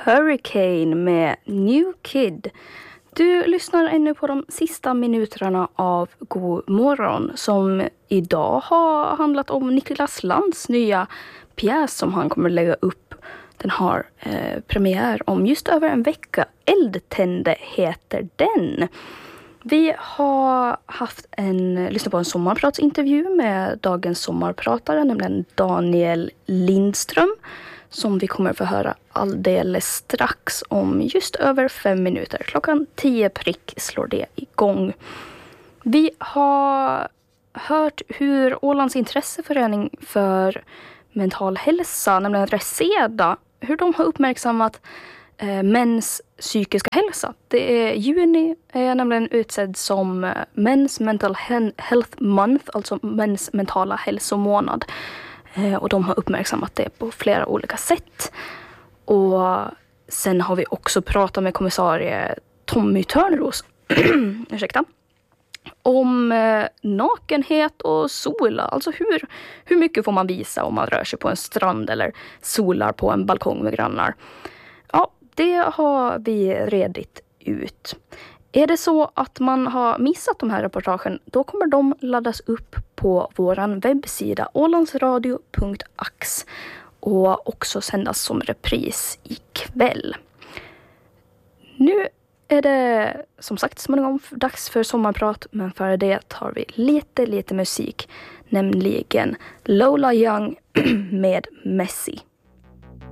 Hurricane med New Kid. Du lyssnar ännu på de sista minuterna av God morgon som idag har handlat om Niklas Lands nya pjäs som han kommer lägga upp. Den har premiär om just över en vecka. Eldtände heter den. Vi har lyssnat på en sommarpratsintervju med dagens sommarpratare, nämligen Daniel Lindström, som vi kommer att få höra alldeles strax om just över 5 minuter. Klockan 10 prick slår det igång. Vi har hört hur Ålands intresseförening för mental hälsa, nämligen Reseda, hur de har uppmärksammat mäns psykiska hälsa. Juni är nämligen utsedd som Men's Mental Health Month, alltså mäns mentala hälsomånad. Och de har uppmärksammat det på flera olika sätt. Och sen har vi också pratat med kommissarie Tommy Törnros om nakenhet och sola. Alltså hur mycket får man visa om man rör sig på en strand eller solar på en balkong med grannar. Ja, det har vi redigt ut. Är det så att man har missat de här reportagen, då kommer de laddas upp på våran webbsida ålandsradio.ax och också sändas som repris ikväll. Nu är det som sagt småningom dags för sommarprat, men före det har vi lite musik, nämligen Lola Young med Messi.